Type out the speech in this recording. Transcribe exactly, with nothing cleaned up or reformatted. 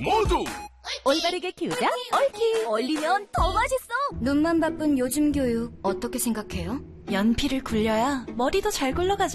모두 올바르게 키우자 옳키. 얼리면 더 맛있어. 눈만 바쁜 요즘 교육 어떻게 생각해요? 연필을 굴려야 머리도 잘 굴러가죠.